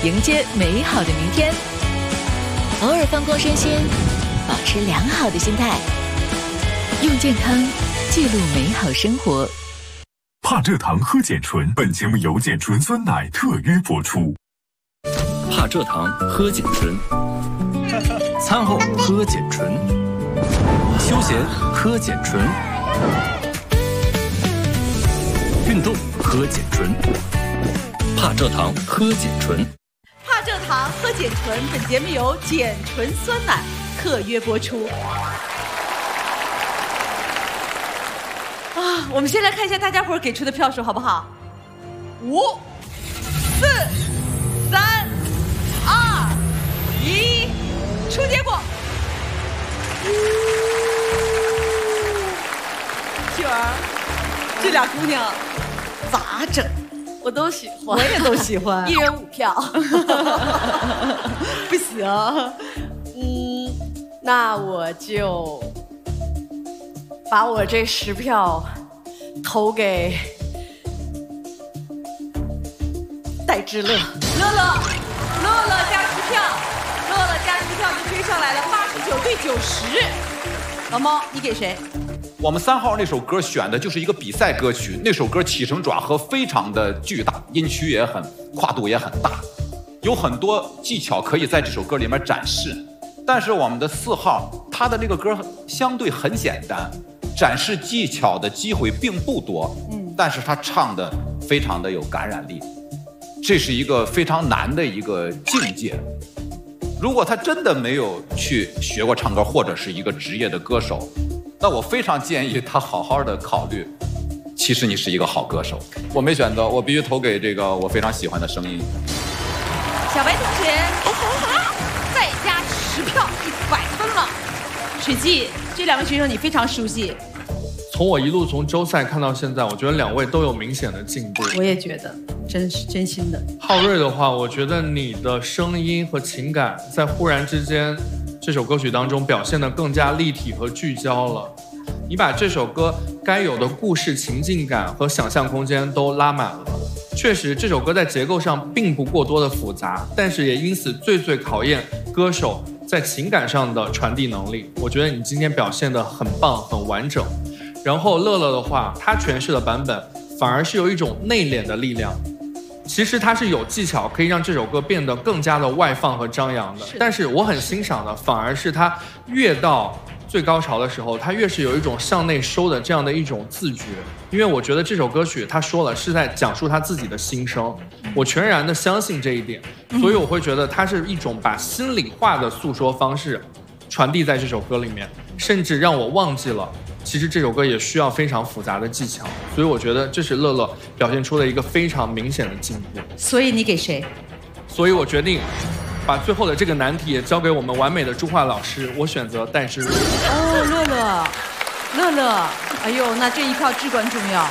迎接美好的明天。偶尔放空身心，保持良好的心态，用健康记录美好生活。 帕蔗糖喝碱醇，本节目由碱醇酸奶特约播出。 帕蔗糖喝碱醇，餐后喝碱醇，休闲喝碱醇，运动喝碱醇，帕蔗糖喝碱醇。 帕蔗糖喝碱醇，本节目由碱醇酸奶特约播出。啊，我们先来看一下大家伙给出的票数好不好？5、4、3、2、1，出结果。秀儿，这俩姑娘咋整？ 我都喜欢， 我也都喜欢， 1人5票。 不行， 那我就把我这10票投给戴之乐。 乐加10票，乐加10票就追上来了89对90。老猫，你给谁？ 我们3号那首歌选的就是一个比赛歌曲，那首歌起承转合非常的巨大，音区也很跨度也很大，有很多技巧可以在这首歌里面展示。但是我们的4号，他的这个歌相对很简单，展示技巧的机会并不多，但是他唱的非常的有感染力，这是一个非常难的一个境界。如果他真的没有去学过唱歌，或者是一个职业的歌手，那我非常建议他好好的考虑，其实你是一个好歌手。我没选择，我必须投给这个我非常喜欢的声音。 小白同学再加10票，100分了。水记，这2位选手你非常熟悉。 从我一路从周赛看到现在，我觉得2位都有明显的进步。 我也觉得，真心的。 浩瑞的话，我觉得你的声音和情感在忽然之间这首歌曲当中表现得更加立体和聚焦了。你把这首歌该有的故事情境感和想象空间都拉满了。确实这首歌在结构上并不过多的复杂，但是也因此最考验歌手在情感上的传递能力。我觉得你今天表现得很棒很完整。然后乐乐的话，他诠释的版本反而是有一种内敛的力量，其实他是有技巧可以让这首歌变得更加的外放和张扬的。但是我很欣赏的反而是他越到最高潮的时候，他越是有一种向内收的这样的一种自觉。因为我觉得这首歌曲他说了是在讲述他自己的心声，我全然的相信这一点，所以我会觉得他是一种把心里话的诉说方式传递在这首歌里面，甚至让我忘记了其实这首歌也需要非常复杂的技巧。所以我觉得这是乐乐表现出了一个非常明显的进步。 所以你给谁？ 所以我决定把最后的这个难题也交给我们完美的朱桦老师，我选择戴之乐。 哦，乐乐，哎呦，那这1票至关重要。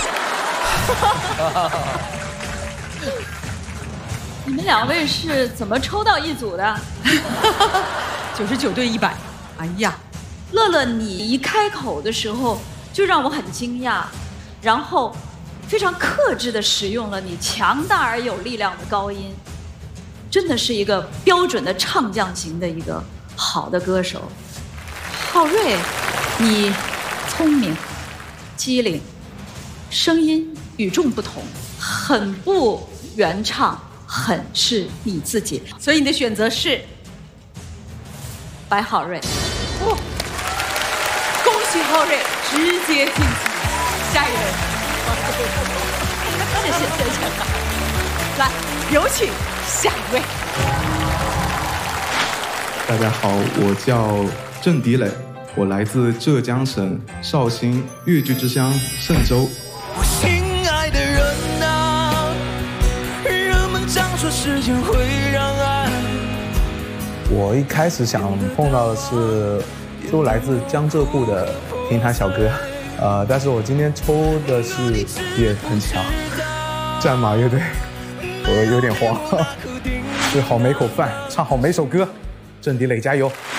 你们2位是怎么抽到一组的 ？99对100。哎呀， 乐乐，你一开口的时候就让我很惊讶，然后非常克制地使用了你强大而有力量的高音，真的是一个标准的唱将型的一个好的歌手。浩瑞，你聪明、机灵，声音与众不同，很不原唱，很是你自己。 所以你的选择是白浩瑞。 恭喜浩瑞直接晋级，下一位。谢谢。来，有请下一位。 大家好，我叫郑迪磊，我来自浙江省绍兴粤剧之乡嵊州。 我心爱的人啊，人们常说时间会让爱。 我一开始想碰到的是都来自江浙沪的评弹小哥，但是我今天抽的是也很巧，战马乐队，我有点慌，吃好每口饭，唱好每首歌，郑迪磊加油。